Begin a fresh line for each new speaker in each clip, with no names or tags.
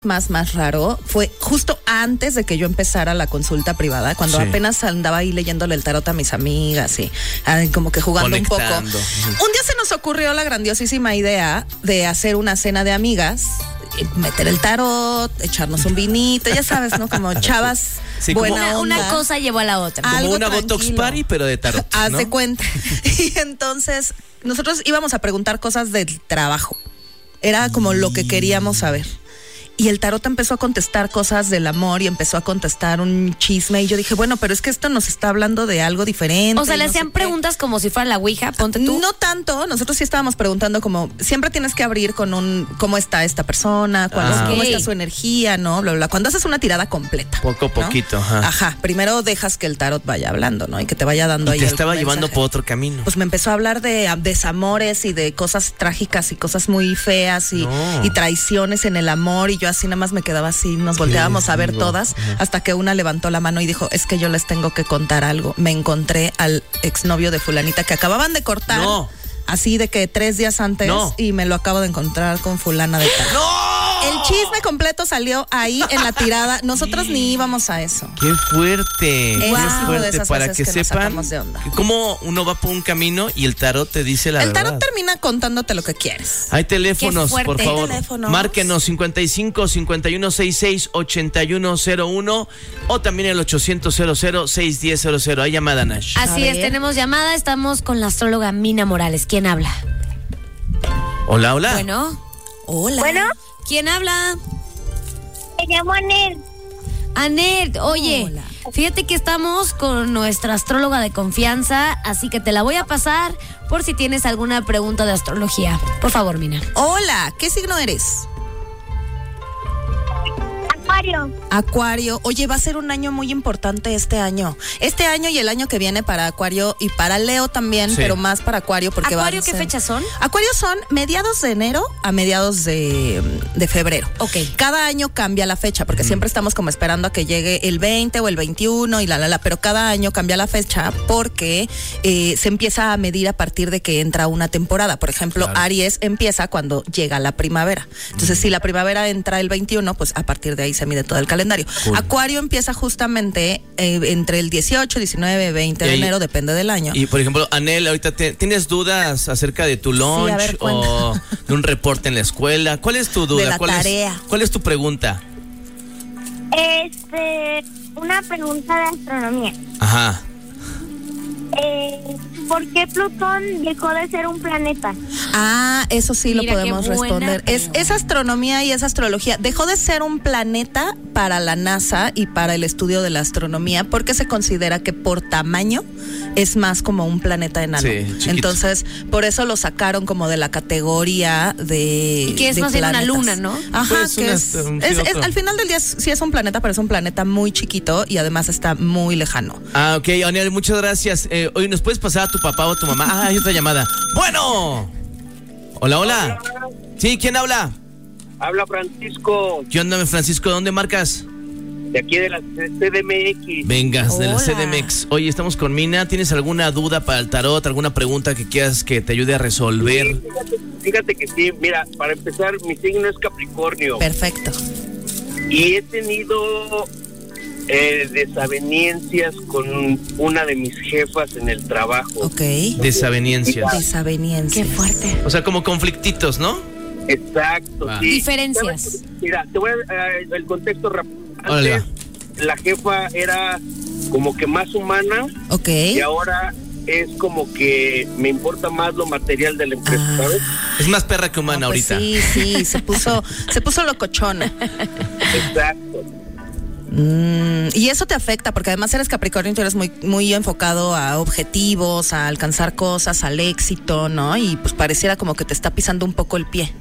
más raro fue justo antes de que yo empezara la consulta privada, cuando apenas andaba ahí leyéndole el tarot a mis amigas y como que jugando
conectando
un poco. Un día se nos ocurrió la grandiosísima idea de hacer una cena de amigas, meter el tarot, echarnos un vinito, ya sabes, ¿no? Como chavas buena onda.
Una cosa llevó a la otra.
Como
Algo
una
tranquilo.
Botox Party, pero de tarot, ¿no?
Haz de cuenta. Y entonces nosotros íbamos a preguntar cosas del trabajo. Era como lo que queríamos saber. Y el tarot empezó a contestar cosas del amor y empezó a contestar un chisme. Y yo dije, bueno, pero es que esto nos está hablando de algo diferente.
O sea, le
no
hacían
sé
preguntas como si fuera la Ouija, ponte tú.
No tanto, nosotros sí estábamos preguntando como, siempre tienes que abrir con un, ¿cómo está esta persona? ¿Cómo está su energía? ¿No? Bla, bla. Cuando haces una tirada completa.
Poco a poquito,
¿no?
ajá.
Ajá, primero dejas que el tarot vaya hablando, ¿no? Y que te vaya dando
Y
ahí
te
el
estaba llevando
mensaje.
por otro camino.
Pues me empezó a hablar de desamores y de cosas trágicas y cosas muy feas y traiciones en el amor, y yo así nada más me quedaba así, nos volteábamos a ver todas, hasta que una levantó la mano y dijo, es que yo les tengo que contar algo. Me encontré al exnovio de fulanita que acababan de cortar, así de que 3 días antes, y me lo acabo de encontrar con fulana de tal.
¡No!
El chisme completo salió ahí en la tirada. Nosotros ni íbamos a eso.
¡Qué fuerte!
Ese
¡Qué
es uno de
fuerte!
esas
Para
veces
que
que nos
sepan
sacamos de onda.
cómo uno va por un camino y el tarot te dice la verdad.
El tarot termina contándote lo que quieres.
Hay teléfonos,
Qué fuerte.
por favor.
Teléfonos.
Márquenos 55 5166 8101 o también el 800 610 00. Hay llamada, Nash.
Así es, tenemos llamada, estamos con la astróloga Mina Morales. ¿Quién habla?
Hola, hola.
Hola.
Bueno,
¿Quién habla?
me llamo Anel.
Anet, oye,
Hola.
fíjate que estamos con nuestra astróloga de confianza, así que te la voy a pasar por si tienes alguna pregunta de astrología. Por favor, Mina.
Hola, ¿qué signo eres?
Acuario.
Acuario. Oye, va a ser un año muy importante este año. Este año y el año que viene para Acuario y para Leo también, pero más para Acuario porque
¿Acuario
van a
qué
ser-
fechas son?
Acuario son mediados de enero a mediados de febrero.
Ok.
Cada año cambia la fecha porque siempre estamos como esperando a que llegue el 20 o el 21 y pero cada año cambia la fecha porque se empieza a medir a partir de que entra una temporada. Por ejemplo, Aries empieza cuando llega la primavera. Entonces, si la primavera entra el 21, pues a partir de ahí se mide todo el calendario. Acuario empieza justamente entre el 18, 19, 20 de
Y ahí-
enero, depende del año.
Y por ejemplo, Anel, ahorita ¿tienes dudas acerca de tu lunch
a ver,
o de un reporte en la escuela? ¿Cuál es tu duda?
De la
¿Cuál
tarea.
¿Cuál es tu pregunta?
Una pregunta de astronomía.
Ajá.
¿Por qué Plutón dejó de ser un planeta?
Ah, eso sí
Mira,
lo podemos
qué buena
responder. Es astronomía y es astrología. Dejó de ser un planeta para la NASA y para el estudio de la astronomía porque se considera que por tamaño es más como un planeta enano.
Sí, chiquito.
Entonces, por eso lo sacaron como de la categoría de
Y que es
de
más bien una
planetas.
luna, ¿no?
Ajá,
Pues
que al final del día sí es un planeta, pero es un planeta muy chiquito y además está muy lejano.
Ah, ok, Anel, muchas gracias. Oye, ¿nos puedes pasar a tu papá o a tu mamá? Ah, hay otra llamada. Bueno. Hola, hola. Sí, ¿quién habla?
Habla Francisco,
¿Qué onda, Francisco? ¿Dónde marcas?
de aquí de la CDMX.
Vengas, de la
Hola.
CDMX. Oye, estamos con Mina. ¿Tienes alguna duda para el tarot? ¿Alguna pregunta que quieras que te ayude a resolver?
Sí, fíjate que sí, mira, para empezar, mi signo es Capricornio.
Perfecto.
Y he tenido desavenencias con una de mis jefas en el trabajo.
Ok.
Desavenencias.
Desaveniencias.
Qué fuerte.
O sea, como conflictitos, ¿no?
Exacto,
Ah.
sí.
Diferencias.
Mira, te voy a dar el contexto rápido.
Órale,
Antes, la jefa era como que más humana
Ok.
y ahora es como que me importa más lo material de la empresa, ¿sabes?
Es más perra que humana
Pues
ahorita.
sí, se puso locochona.
Exacto.
Y eso te afecta porque además eres Capricornio y tú eres muy, muy enfocado a objetivos, a alcanzar cosas, al éxito, ¿no? Y pues pareciera como que te está pisando un poco el pie.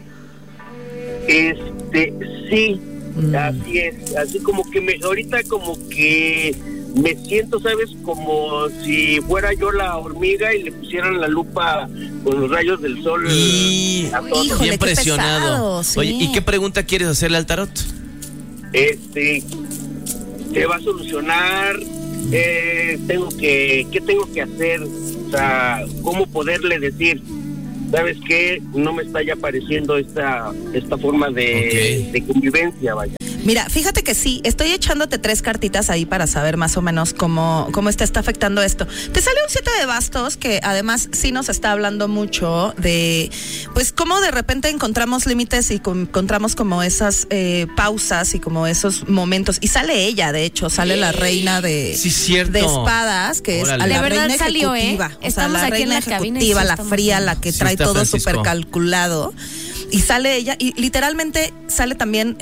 Sí, así es, así como que ahorita como que me siento, ¿sabes? Como si fuera yo la hormiga y le pusieran la lupa con los rayos del sol
Y
a todo.
Híjole,
bien
qué
presionado.
pesado, sí.
Oye, ¿y qué pregunta quieres hacerle al tarot?
Se va a solucionar, ¿qué tengo que hacer? O sea, ¿cómo poderle decir? ¿sabes qué? No me está ya pareciendo esta forma de convivencia, vaya.
Mira, fíjate que sí, estoy echándote 3 cartitas ahí para saber más o menos cómo está afectando esto. Te sale un 7 de bastos que además sí nos está hablando mucho de, pues cómo de repente encontramos límites y encontramos como esas pausas y como esos momentos. Y sale ella, de hecho, sale la reina de,
sí, cierto.
de espadas, que
Órale.
es la
De verdad
reina
salió,
ejecutiva. O
Estamos
sea, la
aquí
reina
en la cabina y
ejecutiva,
sí
la
estamos
fría,
viendo.
la que
Sí
trae
está
todo
Francisco.
súper calculado. Y sale ella, y literalmente sale también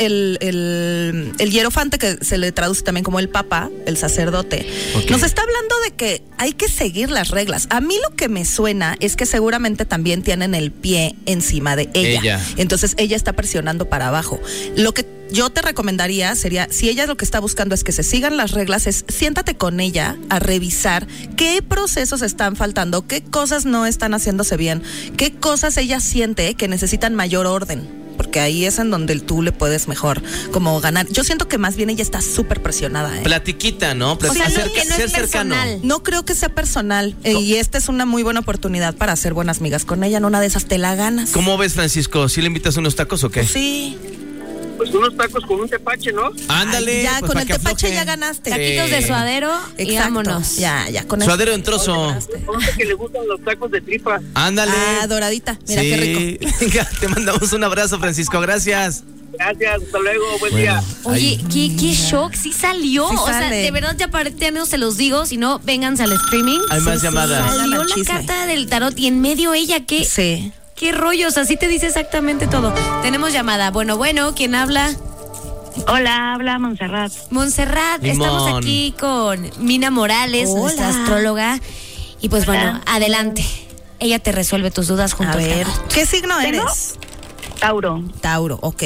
el hierofante, que se le traduce también como el papa, el sacerdote.
Ok.
Nos está hablando de que hay que seguir las reglas. A mí lo que me suena es que seguramente también tienen el pie encima de ella. Entonces ella está presionando para abajo. Lo que yo te recomendaría sería, si ella lo que está buscando es que se sigan las reglas, es siéntate con ella a revisar qué procesos están faltando, qué cosas no están haciéndose bien, qué cosas ella siente que necesitan mayor orden, porque ahí es en donde tú le puedes mejor como ganar. Yo siento que más bien ella está súper presionada.
Platiquita, ¿no?
O sea,
Ser-
que no
ser
es
cercano.
personal.
No creo que sea personal, y esta es una muy buena oportunidad para hacer buenas migas con ella. En una de esas te la ganas.
¿Cómo ves, Francisco? ¿Sí le invitas unos tacos o qué?
Sí.
Pues unos tacos con un tepache, ¿no?
Ándale.
Ay, ya,
pues,
con
para
el
que
tepache
afloje.
ya ganaste.
Taquitos de suadero y
Exacto.
vámonos.
Ya, con
Suadero
eso.
en trozo.
Conoce que le gustan los tacos de tripa.
Ándale.
Ah, doradita. Mira
Sí.
qué rico.
Venga, te mandamos un abrazo, Francisco. Gracias.
Gracias, hasta luego, buen día.
Oye, qué shock, sí salió.
Sí
o sea,
sale.
de verdad ya no se los digo, si no, vénganse al streaming.
Hay más llamadas.
Hagan
Salió
el
la
chisme.
carta del tarot y en medio ella,
Sí.
qué rollos, así te dice exactamente todo. Tenemos llamada. Bueno, ¿quién habla?
Hola, habla Montserrat.
Montserrat,
Limón.
estamos aquí con Mina Morales,
Hola.
nuestra astróloga. Y pues
Hola.
bueno, adelante. Ella te resuelve tus dudas junto
A
al
ver,
tarot.
¿qué signo
¿Tengo?
eres?
Tauro.
Tauro, ok.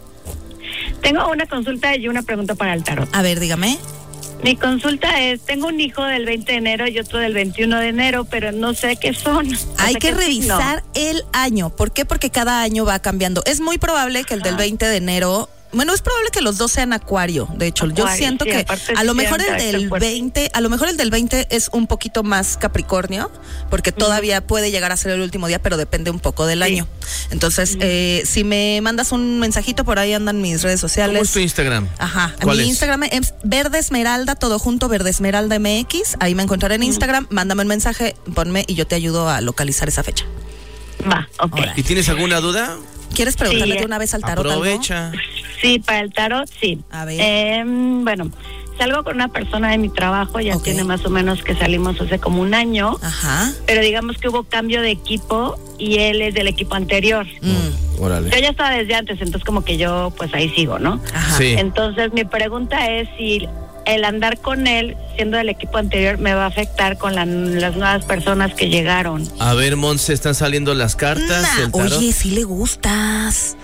Tengo una consulta y una pregunta para el tarot.
A ver, dígame.
Mi consulta es, tengo un hijo del 20 de enero y otro del 21 de enero, pero no sé qué son.
Hay que
¿qué signo?
revisar el año. ¿Por qué? Porque cada año va cambiando. Es muy probable que el del 20 de enero... Bueno, es probable que los dos sean Acuario. De hecho, yo
Acuario,
siento
sí,
que
aparte
a lo
sí
mejor
tienen
el del
carácter fuerte.
20, a lo mejor el del 20 es un poquito más Capricornio, porque todavía puede llegar a ser el último día, pero depende un poco del año. Entonces, si me mandas un mensajito, por ahí andan mis redes sociales.
¿Cómo es tu Instagram?
Ajá,
¿Cuál
mi
es?
Instagram es Verde Esmeralda, todo junto, Verde Esmeralda MX. Ahí me encontraré en Instagram. Mándame un mensaje, ponme y yo te ayudo a localizar esa fecha.
Va, ok.
Ahora.
¿Y tienes alguna duda?
¿Quieres preguntarle
Sí,
de una vez al tarot algo?
Aprovecha.
Sí, para el tarot, sí.
A ver.
Bueno, salgo con una persona de mi trabajo, ya
Ok.
tiene más o menos que salimos hace como un año,
Ajá.
pero digamos que hubo cambio de equipo y él es del equipo anterior.
Órale.
Yo ya estaba desde antes, entonces como que yo pues ahí sigo, ¿no?
Ajá.
Sí.
Entonces mi pregunta es si el andar con él, siendo del equipo anterior, me va a afectar con las nuevas personas que llegaron.
A ver, Monse, están saliendo las cartas del tarot.
Oye, sí le gustas.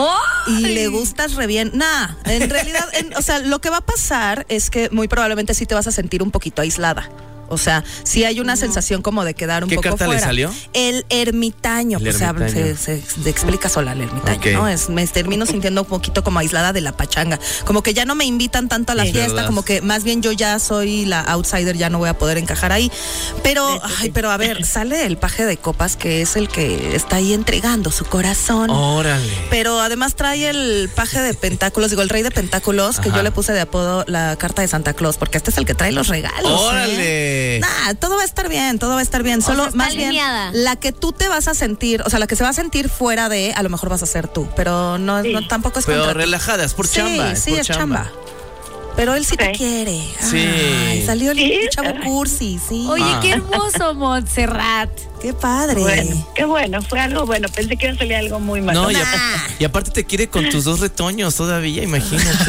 Y le gustas re bien. En realidad, o sea, lo que va a pasar es que muy probablemente sí te vas a sentir un poquito aislada. O sea, sí hay una sensación como de quedar un
¿Qué
poco
carta le
fuera.
salió?
El ermitaño.
El
O sea,
ermitaño.
se explica sola el ermitaño,
Ok.
¿no? Me termino sintiendo un poquito como aislada de la pachanga. Como que ya no me invitan tanto a la
Sí,
fiesta,
verdad.
como que más bien yo ya soy la outsider, ya no voy a poder encajar ahí. Pero, pero a ver, sale el paje de copas, que es el que está ahí entregando su corazón.
Órale.
Pero además trae el paje de pentáculos, digo, el rey de pentáculos, que
Ajá.
yo le puse de apodo la carta de Santa Claus, porque este es el que trae los regalos.
Órale.
Todo va a estar bien, todo va a estar bien. Solo
sea, está
más
alineada.
bien la que tú te vas a sentir, o sea, la que se va a sentir fuera de, a lo mejor vas a ser tú, pero no,
Sí.
no tampoco es
Pero
contra ti.
relajada, es por
Sí,
chamba.
sí,
por
es chamba. Pero él sí te
Ok.
quiere.
Sí.
Ay, salió el
Sí.
chavo cursi, sí.
Oye,
Ah.
qué hermoso, Montserrat.
Qué padre.
Bueno, qué bueno, fue algo bueno. Pensé que iba a salir algo muy malo.
No, y,
Nah.
y aparte te quiere con tus dos retoños todavía, imagínate.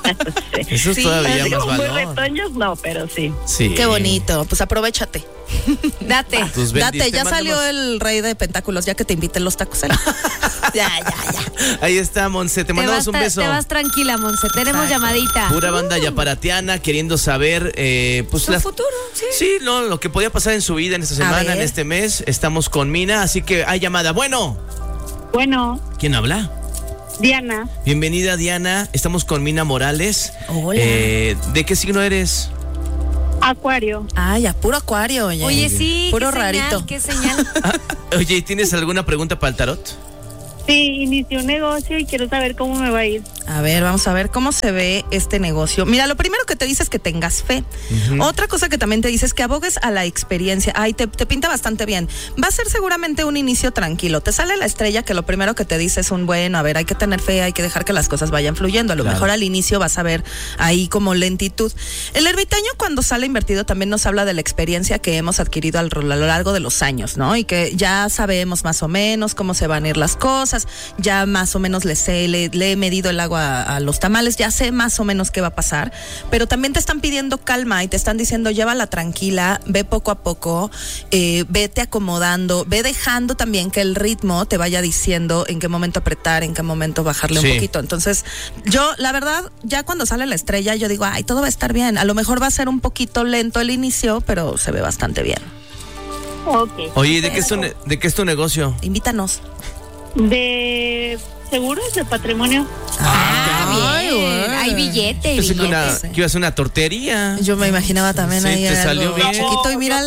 Eso es
Sí,
todavía
Así
más
como muy
valor.
retoños, no, pero sí.
Sí.
Qué bonito. Pues aprovechate.
Date.
Tus bendis,
Date,
te
ya
mandamos-
salió el rey de pentáculos, ya que te inviten los tacos. Ya.
Ahí está, Monse, te mandamos un beso.
Te vas tranquila, Monse. Tenemos
Exacto.
llamadita.
Pura banda yaparatiana queriendo saber pues
Su futuro, sí.
Sí, no, lo que podía pasar en su vida en esta semana,
ver.
en este mes. Estamos con Mina, así que hay llamada. Bueno,
Bueno,
¿quién habla?
Diana,
Bienvenida, Diana. Estamos con Mina Morales.
Hola.
¿De qué signo eres?
Acuario.
Ay, a puro Acuario, oye.
Oye, sí.
Puro
qué señal,
rarito.
qué señal.
Oye, ¿tienes alguna pregunta para el tarot?
Sí, inicié un negocio y quiero saber cómo me va a ir.
A ver, vamos a ver cómo se ve este negocio. Mira, lo primero que te dice es que tengas fe. Otra cosa que también te dice es que abogues a la experiencia. Ay, te pinta bastante bien. Va a ser seguramente un inicio tranquilo. Te sale la estrella que lo primero que te dice es un bueno, a ver, hay que tener fe, hay que dejar que las cosas vayan fluyendo. A lo mejor al inicio vas a ver ahí como lentitud. El ermitaño cuando sale invertido también nos habla de la experiencia que hemos adquirido a lo largo de los años, ¿no? Y que ya sabemos más o menos cómo se van a ir las cosas. Ya más o menos le he medido el agua a los tamales, ya sé más o menos qué va a pasar, pero también te están pidiendo calma y te están diciendo llévala tranquila, ve poco a poco, vete acomodando, ve dejando también que el ritmo te vaya diciendo en qué momento apretar, en qué momento bajarle un poquito. Entonces, yo la verdad, ya cuando sale la estrella, yo digo, ay, todo va a estar bien, a lo mejor va a ser un poquito lento el inicio, pero se ve bastante bien.
Ok.
Oye, ¿de qué es tu negocio?
Invítanos.
De seguros de patrimonio.
Bien.
güey.
Hay billete,
Pensé que
billetes.
que iba a ser una tortería.
Yo me imaginaba también
Sí,
ahí
te salió
algo
bien.
chiquito y mírala.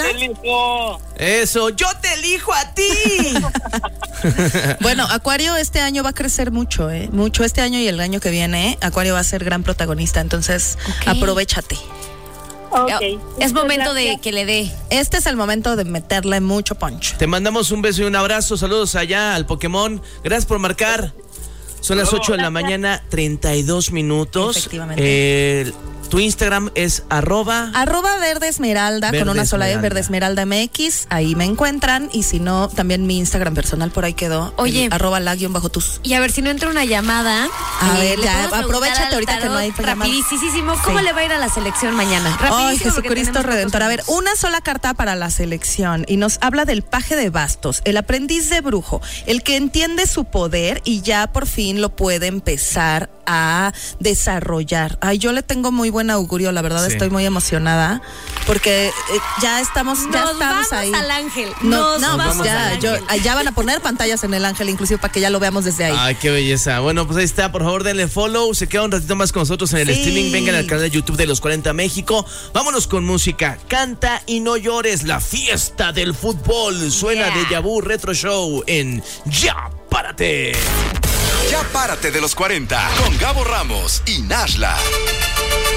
Eso, yo te elijo a ti.
Bueno, Acuario este año va a crecer mucho, mucho este año y el año que viene, Acuario va a ser gran protagonista, entonces aprovéchate.
Ok.
Es momento de
Gracias.
que le dé.
Este es el momento de meterle mucho punch.
Te mandamos un beso y un abrazo. Saludos allá al Pokémon. Gracias por marcar. Son las 8 de la mañana, 32 minutos.
Efectivamente.
Tu Instagram es @.
@Verde Esmeralda, con una sola E, Verde Esmeralda MX. Ahí me encuentran. Y si no, también mi Instagram personal por ahí quedó.
Oye.
@la_tus.
Y a ver si no entra una llamada.
A ver,
le
ya,
podemos preguntar
aprovechate
al
ahorita que no hay
tarot
llamadas.
rapidísimo, ¿cómo
Sí.
le va a ir a la selección mañana?
Ay,
Rapidísimo, porque
Jesucristo
tenemos
Redentor. A ver,
pocos
una sola carta para la selección y nos habla del paje de bastos, el aprendiz de brujo, el que entiende su poder y ya por fin lo puede empezar a desarrollar. Ay, yo le tengo muy buen augurio, la verdad
Sí.
estoy muy emocionada porque ya estamos
Nos vamos
ahí.
al ángel.
No,
Nos
pues
vamos
ya,
al ángel.
ya van a poner pantallas en el ángel, inclusive para que ya lo veamos desde ahí.
Ay, qué belleza. Bueno, pues ahí está. Por favor, denle follow. Se queda un ratito más con nosotros en el
Sí.
streaming. Vengan al canal de YouTube de Los 40 México. Vámonos con música. Canta y no llores. La fiesta del fútbol. Suena
Yeah.
Deja Vu Retro Show en Ya Párate.
Ya párate de los 40 con Gabo Ramos y Nashla.